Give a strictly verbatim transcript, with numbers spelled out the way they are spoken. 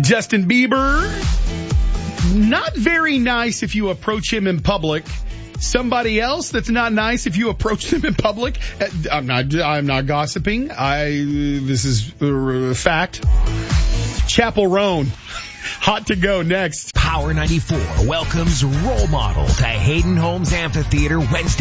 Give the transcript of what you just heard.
Justin Bieber, not very nice if you approach him in public. Somebody else that's not nice if you approach them in public. I'm not, I'm not gossiping. I, this is a fact. Chapel Roan. Hot to go next. Power ninety-four welcomes Role Model to Hayden Homes Amphitheater Wednesday.